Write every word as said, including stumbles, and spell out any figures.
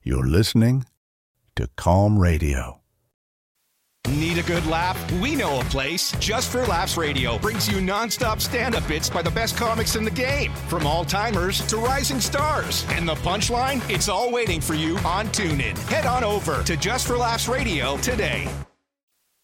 You're listening to Calm Radio. Need a good laugh? We know a place. Just for Laughs Radio brings you nonstop stand-up bits by the best comics in the game, from all-timers to rising stars. And the punchline? It's all waiting for you on TuneIn. Head on over to Just for Laughs Radio today.